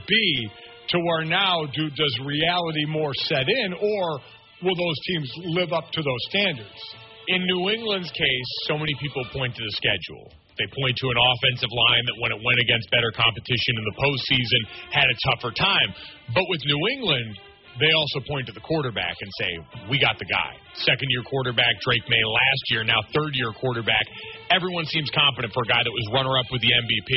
be to where now does reality more set in, or will those teams live up to those standards? In New England's case, so many people point to the schedule. They point to an offensive line that when it went against better competition in the postseason had a tougher time. But with New England, they also point to the quarterback and say, we got the guy. Second-year quarterback, Drake May last year, now third-year quarterback. Everyone seems confident for a guy that was runner-up with the MVP.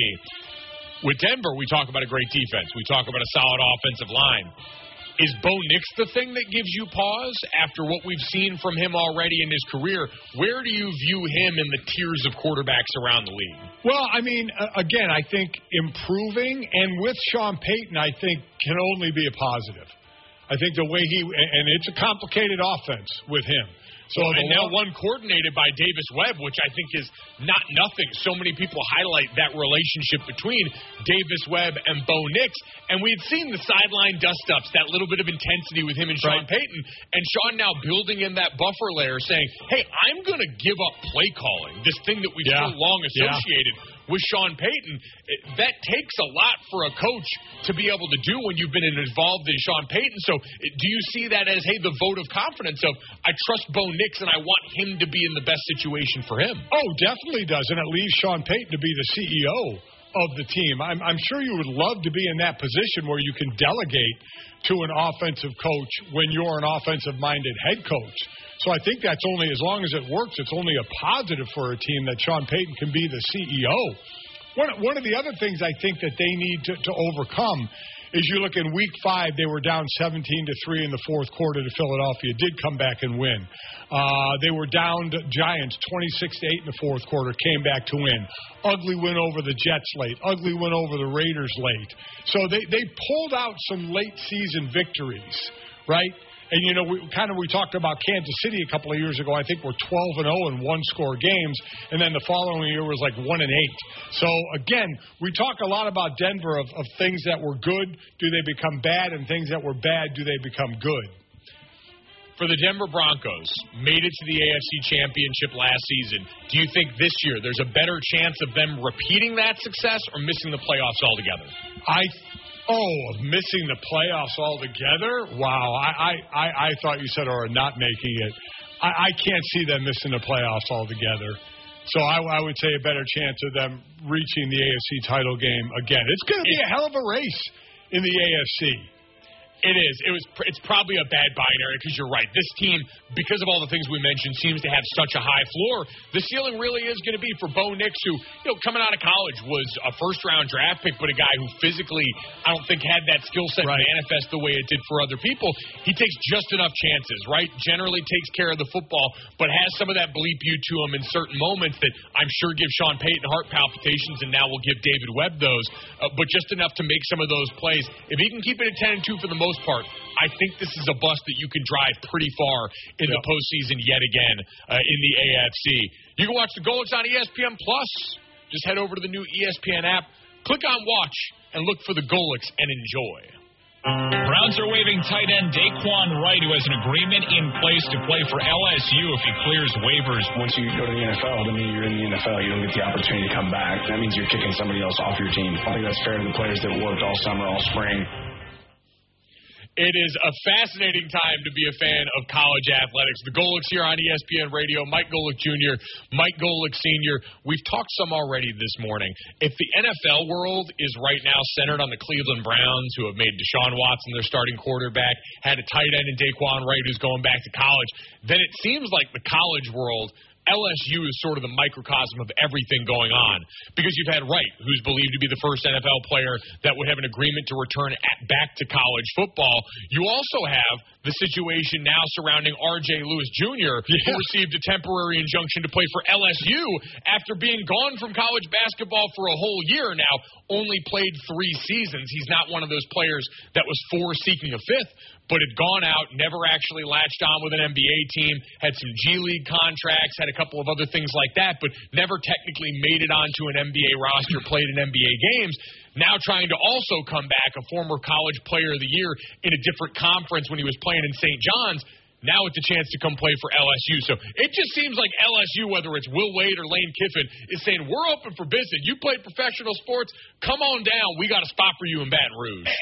With Denver, we talk about a great defense. We talk about a solid offensive line. Is Bo Nix the thing that gives you pause after what we've seen from him already in his career? Where do you view him in the tiers of quarterbacks around the league? Well, I mean, again, I think improving, and with Sean Payton, I think can only be a positive. I think the way and it's a complicated offense with him. So and now one coordinated by Davis Webb, which I think is not nothing. So many people highlight that relationship between Davis Webb and Bo Nix. And we had seen the sideline dust-ups, that little bit of intensity with him and Sean Payton. And Sean now building in that buffer layer saying, hey, I'm going to give up play calling, this thing that we've so long associated with Sean Payton. That takes a lot for a coach to be able to do when you've been involved in Sean Payton. So do you see that as, hey, the vote of confidence of, I trust Bo Nix and I want him to be in the best situation for him? Oh, definitely does. And it leaves Sean Payton to be the CEO of the team. I'm sure you would love to be in that position where you can delegate to an offensive coach when you're an offensive-minded head coach. So I think that's only, as long as it works, it's only a positive for a team that Sean Payton can be the CEO. One of the other things I think that they need to overcome is you look in Week 5, they were down 17-3 in the fourth quarter to Philadelphia. Did come back and win. They were down to Giants 26-8 in the fourth quarter, came back to win. Ugly win over the Jets late. Ugly win over the Raiders late. So they pulled out some late season victories, right? And, you know, we talked about Kansas City a couple of years ago. I think we're 12-0 in one-score games, and then the following year was like 1-8. So, again, we talk a lot about Denver of things that were good, do they become bad, and things that were bad, do they become good? For the Denver Broncos, made it to the AFC Championship last season. Do you think this year there's a better chance of them repeating that success or missing the playoffs altogether? Missing the playoffs altogether? Wow, I thought you said or not making it. I can't see them missing the playoffs altogether. So I would say a better chance of them reaching the AFC title game again. It's going to be a hell of a race in the AFC. It is. It's probably a bad binary because you're right. This team, because of all the things we mentioned, seems to have such a high floor. The ceiling really is going to be for Bo Nix, who, coming out of college was a first-round draft pick, but a guy who physically, I don't think, had that skill set manifest the way it did for other people. He takes just enough chances, right? Generally takes care of the football, but has some of that bleep you to him in certain moments that I'm sure give Sean Payton heart palpitations, and now will give David Webb those, but just enough to make some of those plays. If he can keep it at 10-2 for the most part, I think this is a bus that you can drive pretty far in the postseason yet again in the AFC. You can watch the Golics on ESPN+. Just head over to the new ESPN app, click on Watch, and look for the Golics and enjoy. Browns are waiving tight end Daquan Wright, who has an agreement in place to play for LSU if he clears waivers. Once you go to the NFL, that means you're in the NFL. You don't get the opportunity to come back. That means you're kicking somebody else off your team. I think that's fair to the players that worked all summer, all spring. It is a fascinating time to be a fan of college athletics. The Golics here on ESPN Radio, Mike Golic Jr., Mike Golic Sr. We've talked some already this morning. If the NFL world is right now centered on the Cleveland Browns, who have made Deshaun Watson their starting quarterback, had a tight end in Daquan Wright who's going back to college, then it seems like the college world, LSU is sort of the microcosm of everything going on because you've had Wright, who's believed to be the first NFL player that would have an agreement to return back to college football. You also have the situation now surrounding R.J. Lewis Jr., who received a temporary injunction to play for LSU after being gone from college basketball for a whole year now, only played 3 seasons. He's not one of those players that was seeking a fifth, but had gone out, never actually latched on with an NBA team, had some G League contracts, had a couple of other things like that, but never technically made it onto an NBA roster, played in NBA games. Now trying to also come back, a former college player of the year in a different conference when he was playing in St. John's. Now with the chance to come play for LSU. So it just seems like LSU, whether it's Will Wade or Lane Kiffin, is saying, we're open for business. You played professional sports. Come on down. We got a spot for you in Baton Rouge.